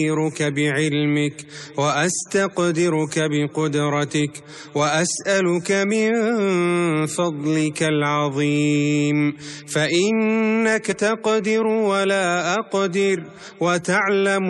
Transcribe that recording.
بعلمك وأستقدرك بقدرتك وأسألك من فضلك العظيم، فإنك تقدر ولا أقدر وتعلم